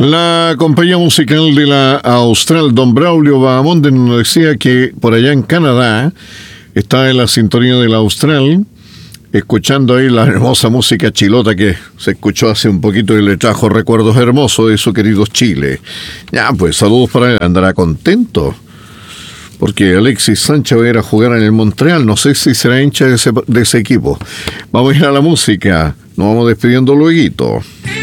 La compañía musical de la Austral, don Braulio Bahamonde, nos decía que por allá en Canadá está en la sintonía de la Austral, escuchando ahí la hermosa música chilota que se escuchó hace un poquito y le trajo recuerdos hermosos de su querido Chile. Ya, pues saludos para él, andará contento, porque Alexis Sánchez va a ir a jugar en el Montreal. No sé si será hincha de ese equipo. Vamos a ir a la música, nos vamos despidiendo lueguito.